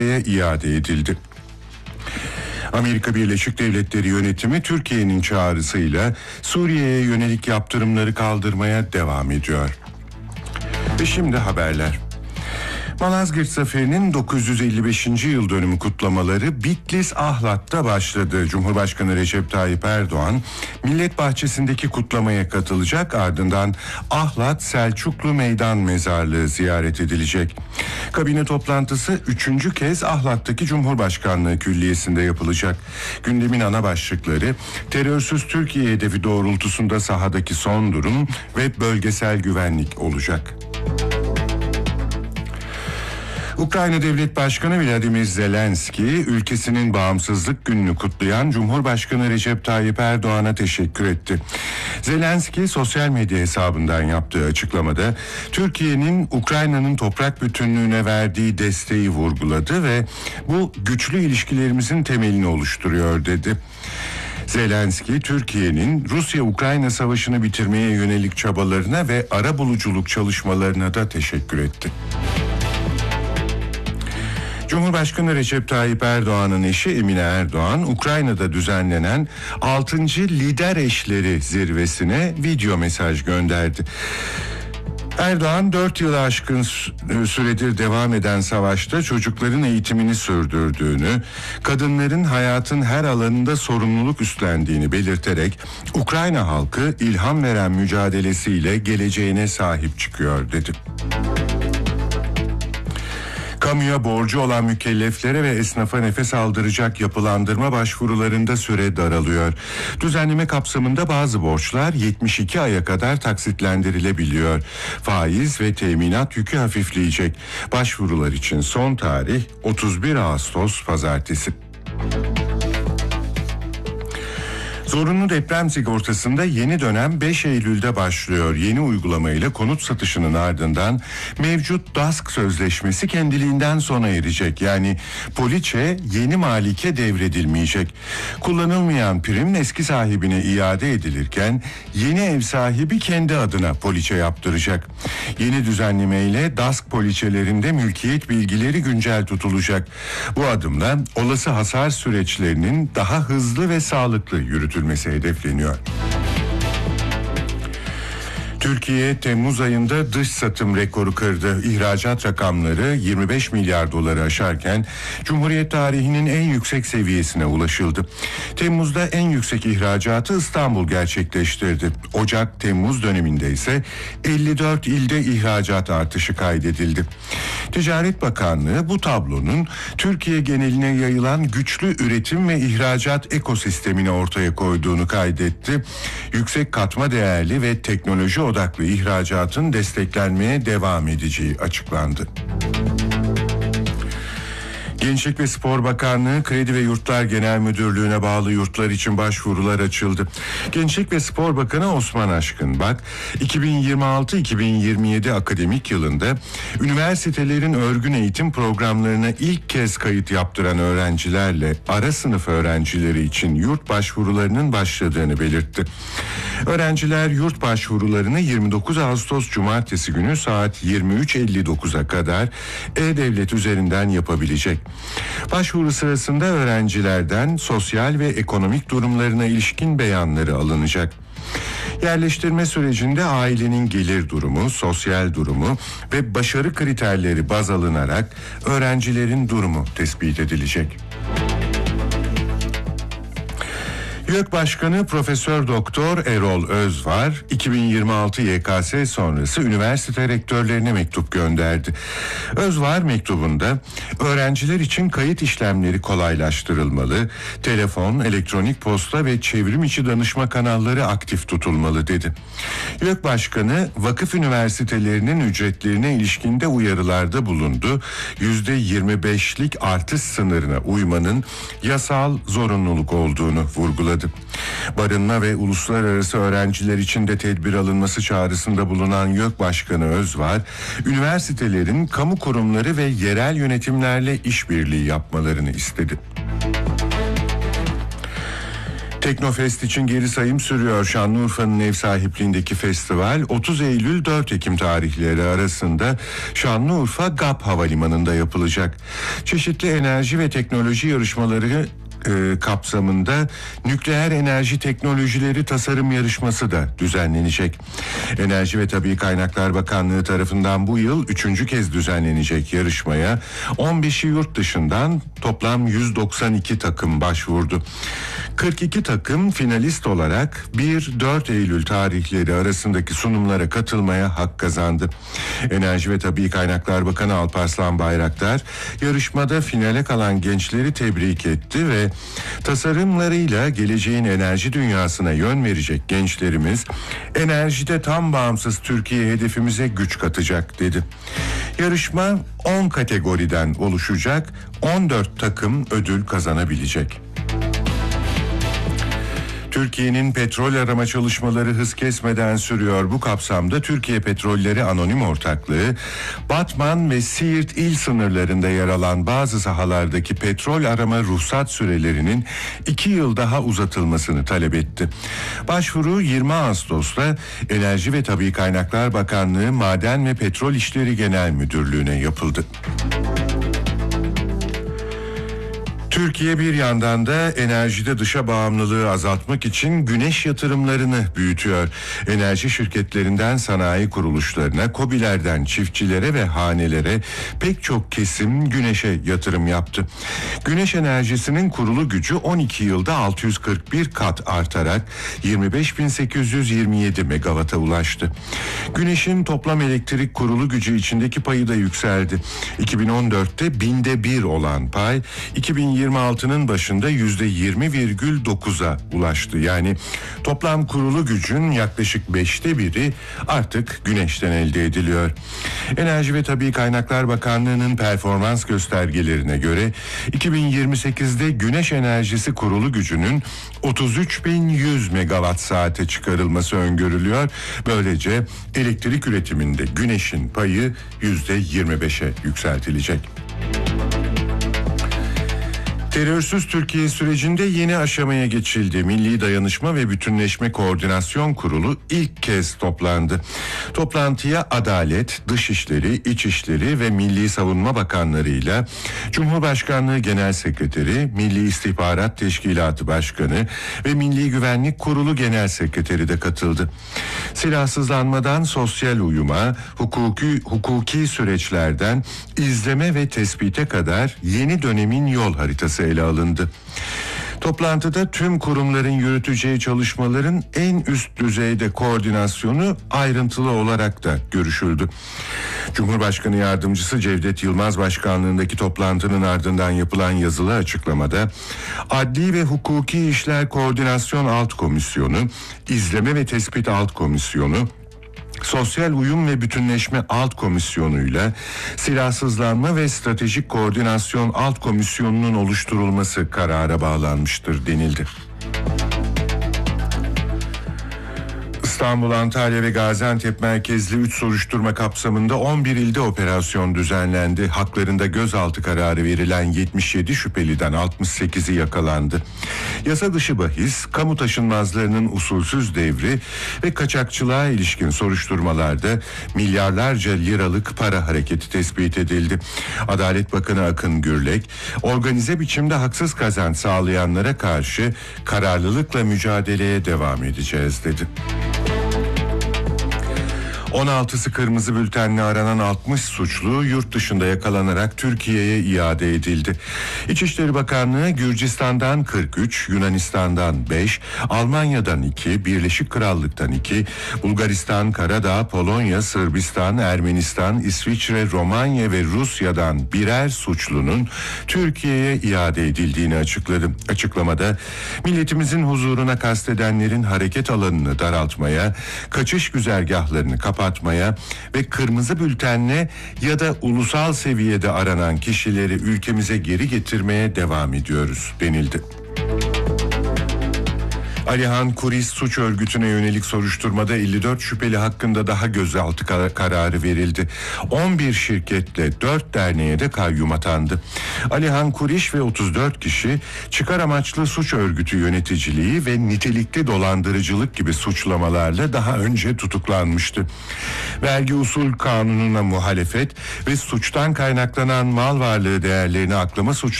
iade edildi. Amerika Birleşik Devletleri yönetimi Türkiye'nin çağrısıyla Suriye'ye yönelik yaptırımları kaldırmaya devam ediyor. Ve şimdi haberler. Malazgirt Zaferi'nin 955. yıl dönümü kutlamaları Bitlis Ahlat'ta başladı. Cumhurbaşkanı Recep Tayyip Erdoğan Millet Bahçesi'ndeki kutlamaya katılacak, ardından Ahlat Selçuklu Meydan Mezarlığı ziyaret edilecek. Kabine toplantısı 3. kez Ahlat'taki Cumhurbaşkanlığı Külliyesi'nde yapılacak. Gündemin ana başlıkları terörsüz Türkiye hedefi doğrultusunda sahadaki son durum ve bölgesel güvenlik olacak. Ukrayna Devlet Başkanı Vladimir Zelenski, ülkesinin bağımsızlık gününü kutlayan Cumhurbaşkanı Recep Tayyip Erdoğan'a teşekkür etti. Zelenski sosyal medya hesabından yaptığı açıklamada Türkiye'nin Ukrayna'nın toprak bütünlüğüne verdiği desteği vurguladı ve bu güçlü ilişkilerimizin temelini oluşturuyor dedi. Zelenski, Türkiye'nin Rusya-Ukrayna savaşını bitirmeye yönelik çabalarına ve arabuluculuk çalışmalarına da teşekkür etti. Cumhurbaşkanı Recep Tayyip Erdoğan'ın eşi Emine Erdoğan, Ukrayna'da düzenlenen 6. Lider Eşleri Zirvesi'ne video mesaj gönderdi. Erdoğan 4 yılı aşkın süredir devam eden savaşta çocukların eğitimini sürdürdüğünü, kadınların hayatın her alanında sorumluluk üstlendiğini belirterek Ukrayna halkı ilham veren mücadelesiyle geleceğine sahip çıkıyor dedi. Kamuya borcu olan mükelleflere ve esnafa nefes aldıracak yapılandırma başvurularında süre daralıyor. Düzenleme kapsamında bazı borçlar 72 aya kadar taksitlendirilebiliyor. Faiz ve teminat yükü hafifleyecek. Başvurular için son tarih 31 Ağustos Pazartesi. Zorunlu deprem sigortasında yeni dönem 5 Eylül'de başlıyor. Yeni uygulamayla konut satışının ardından mevcut DASK sözleşmesi kendiliğinden sona erecek. Yani poliçe yeni malike devredilmeyecek. Kullanılmayan prim eski sahibine iade edilirken yeni ev sahibi kendi adına poliçe yaptıracak. Yeni düzenlemeyle DASK poliçelerinde mülkiyet bilgileri güncel tutulacak. Bu adımla olası hasar süreçlerinin daha hızlı ve sağlıklı yürütülmesi hedefleniyor. Türkiye Temmuz ayında dış satım rekoru kırdı. İhracat rakamları 25 milyar doları aşarken Cumhuriyet tarihinin en yüksek seviyesine ulaşıldı. Temmuz'da en yüksek ihracatı İstanbul gerçekleştirdi. Ocak-Temmuz döneminde ise 54 ilde ihracat artışı kaydedildi. Ticaret Bakanlığı bu tablonun Türkiye geneline yayılan güçlü üretim ve ihracat ekosistemini ortaya koyduğunu kaydetti. Yüksek katma değerli ve teknoloji odaklı ihracatın desteklenmeye devam edeceği açıklandı. Gençlik ve Spor Bakanlığı Kredi ve Yurtlar Genel Müdürlüğü'ne bağlı yurtlar için başvurular açıldı. Gençlik ve Spor Bakanı Osman Aşkınbak, 2026-2027 akademik yılında üniversitelerin örgün eğitim programlarına ilk kez kayıt yaptıran öğrencilerle ara sınıf öğrencileri için yurt başvurularının başladığını belirtti. Öğrenciler yurt başvurularını 29 Ağustos Cumartesi günü saat 23.59'a kadar E-Devlet üzerinden yapabilecek. Başvuru sırasında öğrencilerden sosyal ve ekonomik durumlarına ilişkin beyanları alınacak. Yerleştirme sürecinde ailenin gelir durumu, sosyal durumu ve başarı kriterleri baz alınarak öğrencilerin durumu tespit edilecek. YÖK Başkanı Profesör Doktor Erol Özvar, 2026 YKS sonrası üniversite rektörlerine mektup gönderdi. Özvar mektubunda öğrenciler için kayıt işlemleri kolaylaştırılmalı, telefon, elektronik posta ve çevrim içi danışma kanalları aktif tutulmalı dedi. YÖK Başkanı vakıf üniversitelerinin ücretlerine ilişkinde uyarılarda bulundu. %25'lik artış sınırına uymanın yasal zorunluluk olduğunu vurguladı. Barınma ve uluslararası öğrenciler için de tedbir alınması çağrısında bulunan YÖK Başkanı Özvar, üniversitelerin kamu kurumları ve yerel yönetimlerle işbirliği yapmalarını istedi. Teknofest için geri sayım sürüyor. Şanlıurfa'nın ev sahipliğindeki festival 30 Eylül 4 Ekim tarihleri arasında Şanlıurfa GAP Havalimanı'nda yapılacak. Çeşitli enerji ve teknoloji yarışmaları kapsamında nükleer enerji teknolojileri tasarım yarışması da düzenlenecek. Enerji ve Tabii Kaynaklar Bakanlığı tarafından bu yıl 3. kez düzenlenecek yarışmaya 15'i yurt dışından toplam 192 takım başvurdu. 42 takım finalist olarak 1-4 Eylül tarihleri arasındaki sunumlara katılmaya hak kazandı. Enerji ve Tabii Kaynaklar Bakanı Alparslan Bayraktar yarışmada finale kalan gençleri tebrik etti ve tasarımlarıyla geleceğin enerji dünyasına yön verecek gençlerimiz enerjide tam bağımsız Türkiye hedefimize güç katacak dedi. Yarışma 10 kategoriden oluşacak, 14 takım ödül kazanabilecek. Türkiye'nin petrol arama çalışmaları hız kesmeden sürüyor. Bu kapsamda Türkiye Petrolleri Anonim Ortaklığı, Batman ve Siirt il sınırlarında yer alan bazı sahalardaki petrol arama ruhsat sürelerinin 2 yıl daha uzatılmasını talep etti. Başvuru 20 Ağustos'ta Enerji ve Tabii Kaynaklar Bakanlığı Maden ve Petrol İşleri Genel Müdürlüğü'ne yapıldı. Türkiye bir yandan da enerjide dışa bağımlılığı azaltmak için güneş yatırımlarını büyütüyor. Enerji şirketlerinden sanayi kuruluşlarına, KOBİ'lerden çiftçilere ve hanelere pek çok kesim güneşe yatırım yaptı. Güneş enerjisinin kurulu gücü 12 yılda 641 kat artarak 25.827 megawata ulaştı. Güneşin toplam elektrik kurulu gücü içindeki payı da yükseldi. 2014'te 1/1000 olan pay 2026'nın başında %20,9'a ulaştı. Yani toplam kurulu gücün yaklaşık 1/5'i artık güneşten elde ediliyor. Enerji ve Tabii Kaynaklar Bakanlığı'nın performans göstergelerine göre 2028'de güneş enerjisi kurulu gücünün 33.100 megawatt saate çıkarılması öngörülüyor. Böylece elektrik üretiminde güneşin payı %25'e yükseltilecek. Terörsüz Türkiye sürecinde yeni aşamaya geçildi. Milli Dayanışma ve Bütünleşme Koordinasyon Kurulu ilk kez toplandı. Toplantıya Adalet, Dışişleri, İçişleri ve Milli Savunma Bakanlarıyla Cumhurbaşkanlığı Genel Sekreteri, Milli İstihbarat Teşkilatı Başkanı ve Milli Güvenlik Kurulu Genel Sekreteri de katıldı. Silahsızlanmadan sosyal uyuma, hukuki süreçlerden izleme ve tespite kadar yeni dönemin yol haritası ele alındı. Toplantıda tüm kurumların yürüteceği çalışmaların en üst düzeyde koordinasyonu ayrıntılı olarak da görüşüldü. Cumhurbaşkanı Yardımcısı Cevdet Yılmaz başkanlığındaki toplantının ardından yapılan yazılı açıklamada Adli ve Hukuki İşler Koordinasyon Alt Komisyonu, İzleme ve Tespit Alt Komisyonu, Sosyal Uyum ve Bütünleşme Alt Komisyonu'yla Silahsızlanma ve Stratejik Koordinasyon Alt Komisyonu'nun oluşturulması karara bağlanmıştır denildi. İstanbul, Antalya ve Gaziantep merkezli 3 soruşturma kapsamında 11 ilde operasyon düzenlendi. Haklarında gözaltı kararı verilen 77 şüpheliden 68'i yakalandı. Yasa dışı bahis, kamu taşınmazlarının usulsüz devri ve kaçakçılığa ilişkin soruşturmalarda milyarlarca liralık para hareketi tespit edildi. Adalet Bakanı Akın Gürlek, organize biçimde haksız kazanç sağlayanlara karşı kararlılıkla mücadeleye devam edeceğiz dedi. 16'sı kırmızı bültenle aranan 60 suçlu yurt dışında yakalanarak Türkiye'ye iade edildi. İçişleri Bakanlığı Gürcistan'dan 43, Yunanistan'dan 5, Almanya'dan 2, Birleşik Krallık'tan 2, Bulgaristan, Karadağ, Polonya, Sırbistan, Ermenistan, İsviçre, Romanya ve Rusya'dan birer suçlunun Türkiye'ye iade edildiğini açıkladı. Açıklamada milletimizin huzuruna kastedenlerin hareket alanını daraltmaya, kaçış güzergahlarını kapatmaya ve kırmızı bültenle ya da ulusal seviyede aranan kişileri ülkemize geri getirmeye devam ediyoruz denildi. Alihan Kuris suç örgütüne yönelik soruşturmada 54 şüpheli hakkında daha gözaltı kararı verildi. 11 şirketle 4 derneğe de kayyum atandı. Alihan Kuriş ve 34 kişi çıkar amaçlı suç örgütü yöneticiliği ve nitelikli dolandırıcılık gibi suçlamalarla daha önce tutuklanmıştı. Vergi usul kanununa muhalefet ve suçtan kaynaklanan mal varlığı değerlerini aklama suçları